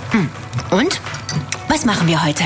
Und? Was machen wir heute?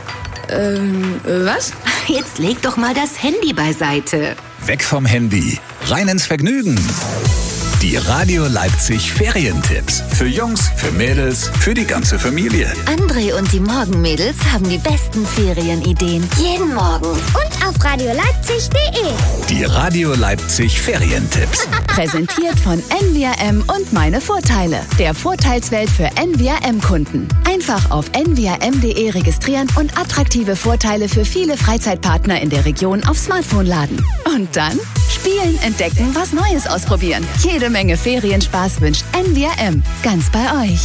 Was? Jetzt leg doch mal das Handy beiseite. Weg vom Handy, rein ins Vergnügen. Die Radio Leipzig Ferientipps. Für Jungs, für Mädels, für die ganze Familie. André und die Morgenmädels haben die besten Ferienideen. Jeden Morgen. Und auf radioleipzig.de. Die Radio Leipzig Ferientipps. Präsentiert von NVRM und meine Vorteile. Der Vorteilswelt für NVRM-Kunden. Einfach auf nvrm.de registrieren und attraktive Vorteile für viele Freizeitpartner in der Region aufs Smartphone laden. Und dann spielen, entdecken, was Neues ausprobieren. Jede Menge Ferienspaß wünscht NVRM. Ganz bei euch.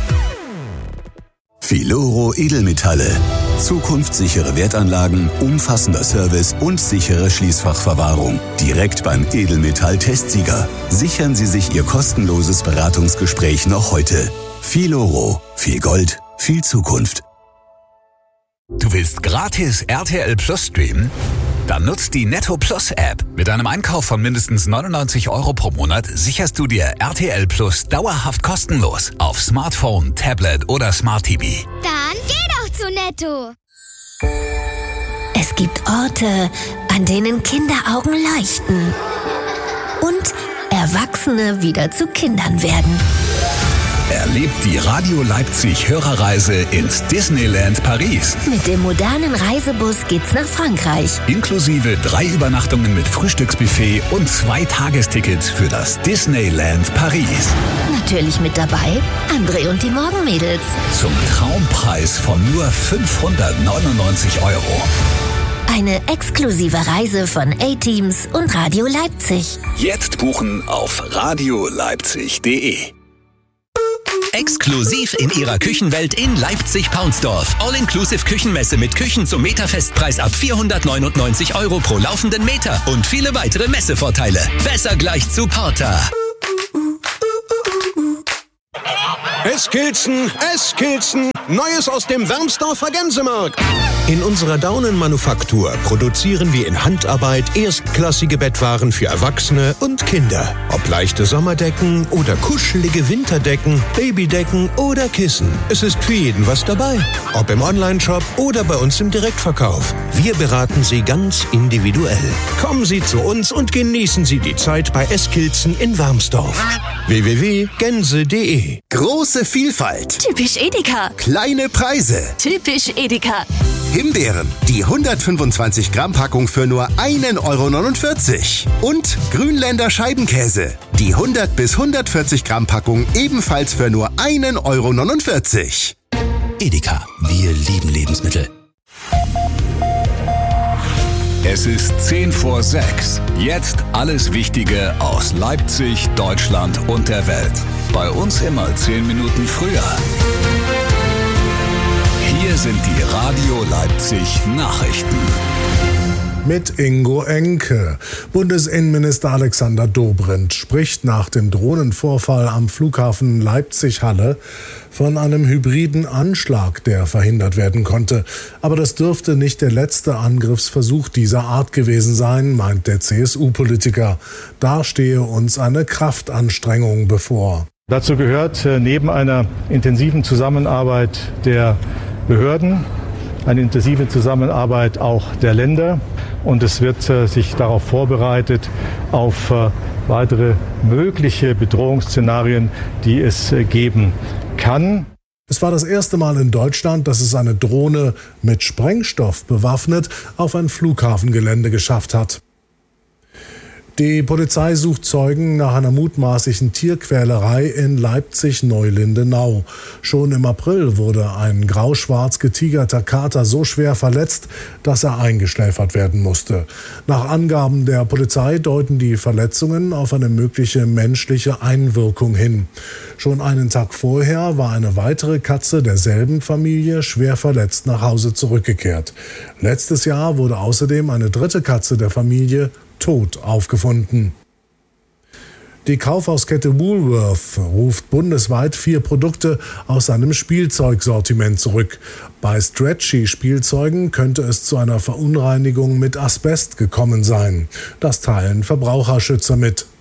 Filoro Edelmetalle. Zukunftssichere Wertanlagen, umfassender Service und sichere Schließfachverwahrung. Direkt beim Edelmetall-Testsieger. Sichern Sie sich Ihr kostenloses Beratungsgespräch noch heute. Filoro. Viel Gold, viel Zukunft. Du willst gratis RTL Plus streamen? Dann nutzt die Netto Plus App. Mit einem Einkauf von mindestens 99 € pro Monat sicherst du dir RTL Plus dauerhaft kostenlos auf Smartphone, Tablet oder Smart TV. Dann geh doch zu Netto. Es gibt Orte, an denen Kinderaugen leuchten. Und Erwachsene wieder zu Kindern werden. Erlebt die Radio Leipzig Hörerreise ins Disneyland Paris. Mit dem modernen Reisebus geht's nach Frankreich. Inklusive 3 Übernachtungen mit Frühstücksbuffet und 2 Tagestickets für das Disneyland Paris. Natürlich mit dabei André und die Morgenmädels. Zum Traumpreis von nur 599 €. Eine exklusive Reise von A-Teams und Radio Leipzig. Jetzt buchen auf radioleipzig.de. Exklusiv in ihrer Küchenwelt in Leipzig-Paunsdorf. All-Inclusive Küchenmesse mit Küchen zum Meterfestpreis ab 499 € pro laufenden Meter und viele weitere Messevorteile. Besser gleich zu Porta. Eskilzen, Neues aus dem Wermsdorfer Gänsemarkt. In unserer Daunenmanufaktur produzieren wir in Handarbeit erstklassige Bettwaren für Erwachsene und Kinder. Ob leichte Sommerdecken oder kuschelige Winterdecken, Babydecken oder Kissen. Es ist für jeden was dabei. Ob im Onlineshop oder bei uns im Direktverkauf. Wir beraten Sie ganz individuell. Kommen Sie zu uns und genießen Sie die Zeit bei Eskilzen in Wermsdorf. www.gänse.de. Große Vielfalt. Typisch Edeka. Kleine Preise. Typisch Edeka. Himbeeren, die 125 Gramm Packung für nur 1,49 €. Und Grünländer Scheibenkäse, die 100 bis 140 Gramm Packung ebenfalls für nur 1,49 €. Edeka, wir lieben Lebensmittel. Es ist 10 vor 6. Jetzt alles Wichtige aus Leipzig, Deutschland und der Welt. Bei uns immer 10 Minuten früher. Hier sind die Radio Leipzig Nachrichten. Mit Ingo Enke. Bundesinnenminister Alexander Dobrindt spricht nach dem Drohnenvorfall am Flughafen Leipzig-Halle von einem hybriden Anschlag, der verhindert werden konnte. Aber das dürfte nicht der letzte Angriffsversuch dieser Art gewesen sein, meint der CSU-Politiker. Da stehe uns eine Kraftanstrengung bevor. Dazu gehört neben einer intensiven Zusammenarbeit der Behörden eine intensive Zusammenarbeit auch der Länder. Und es wird sich darauf vorbereitet, auf weitere mögliche Bedrohungsszenarien, die es geben kann. Es war das erste Mal in Deutschland, dass es eine Drohne mit Sprengstoff bewaffnet auf ein Flughafengelände geschafft hat. Die Polizei sucht Zeugen nach einer mutmaßlichen Tierquälerei in Leipzig-Neulindenau. Schon im April wurde ein grau-schwarz getigerter Kater so schwer verletzt, dass er eingeschläfert werden musste. Nach Angaben der Polizei deuten die Verletzungen auf eine mögliche menschliche Einwirkung hin. Schon einen Tag vorher war eine weitere Katze derselben Familie schwer verletzt nach Hause zurückgekehrt. Letztes Jahr wurde außerdem eine dritte Katze der Familie tot aufgefunden. Die Kaufhauskette Woolworth ruft bundesweit 4 Produkte aus seinem Spielzeugsortiment zurück. Bei Stretchy-Spielzeugen könnte es zu einer Verunreinigung mit Asbest gekommen sein. Das teilen Verbraucherschützer mit.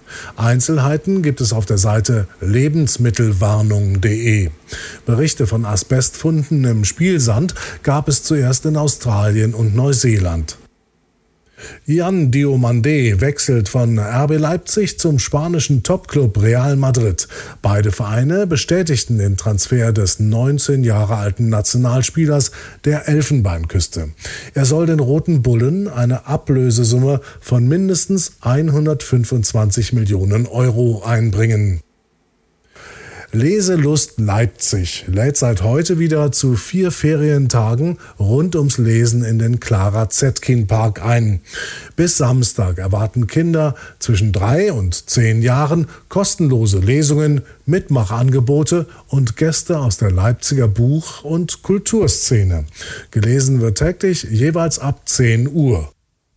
Einzelheiten gibt es auf der Seite lebensmittelwarnung.de. Berichte von Asbestfunden im Spielsand gab es zuerst in Australien und Neuseeland. Jan Diomandé wechselt von RB Leipzig zum spanischen Topclub Real Madrid. Beide Vereine bestätigten den Transfer des 19 Jahre alten Nationalspielers der Elfenbeinküste. Er soll den Roten Bullen eine Ablösesumme von mindestens 125 Millionen Euro einbringen. Leselust Leipzig lädt seit heute wieder zu 4 Ferientagen rund ums Lesen in den Clara Zetkin Park ein. Bis Samstag erwarten Kinder zwischen 3 und 10 Jahren kostenlose Lesungen, Mitmachangebote und Gäste aus der Leipziger Buch- und Kulturszene. Gelesen wird täglich jeweils ab 10 Uhr.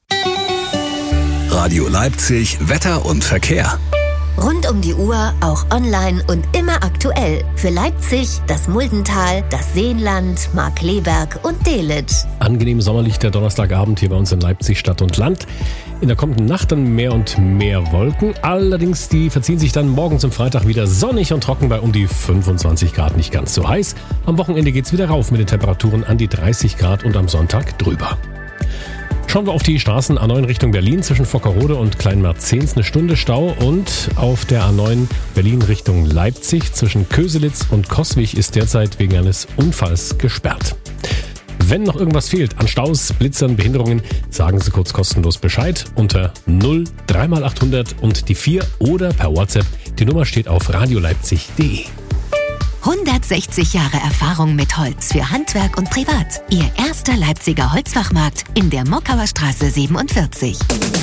Radio Leipzig, Wetter und Verkehr. Rund um die Uhr, auch online und immer aktuell. Für Leipzig, das Muldental, das Seenland, Markkleeberg und Delitzsch. Angenehm sommerlich der Donnerstagabend hier bei uns in Leipzig Stadt und Land. In der kommenden Nacht dann mehr und mehr Wolken. Allerdings, die verziehen sich dann morgen zum Freitag wieder sonnig und trocken bei um die 25 Grad, nicht ganz so heiß. Am Wochenende geht's wieder rauf mit den Temperaturen an die 30 Grad und am Sonntag drüber. Schauen wir auf die Straßen A9 Richtung Berlin zwischen Vockerode und Kleinmerzens, eine Stunde Stau, und auf der A9 Berlin Richtung Leipzig zwischen Köselitz und Coswig ist derzeit wegen eines Unfalls gesperrt. Wenn noch irgendwas fehlt an Staus, Blitzern, Behinderungen, sagen Sie kurz kostenlos Bescheid unter 0 3x800 und die 4 oder per WhatsApp. Die Nummer steht auf radioleipzig.de. 160 Jahre Erfahrung mit Holz für Handwerk und Privat. Ihr erster Leipziger Holzfachmarkt in der Mockauer Straße 47.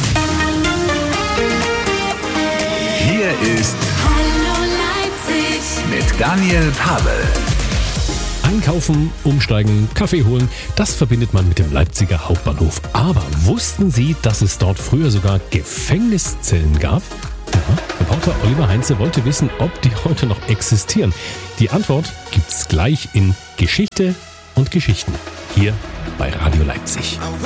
Hier ist Hallo Leipzig mit Daniel Pavel. Einkaufen, umsteigen, Kaffee holen, das verbindet man mit dem Leipziger Hauptbahnhof. Aber wussten Sie, dass es dort früher sogar Gefängniszellen gab? Ja, Reporter Oliver Heinze wollte wissen, ob die heute noch existieren. Die Antwort gibt's gleich in Geschichte und Geschichten hier bei Radio Leipzig.